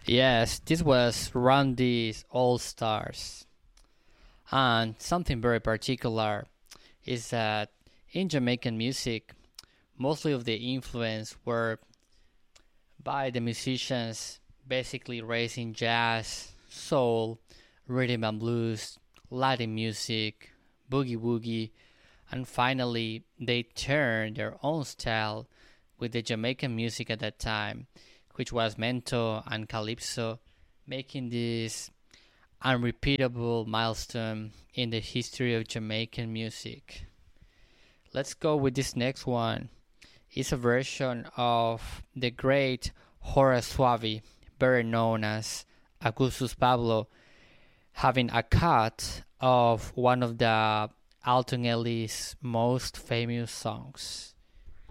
Yes, this was Randy's All Stars. And something very particular is that in Jamaican music, mostly of the influence were by the musicians basically raised in jazz, soul, rhythm and blues, Latin music, boogie woogie, and finally they turned their own style with the Jamaican music at that time, which was mento and calypso, making this unrepeatable milestone in the history of Jamaican music. Let's go with this next one. It's a version of the great Horace Suave, better known as Augustus Pablo, having a cut of one of the Alton Ellis' most famous songs.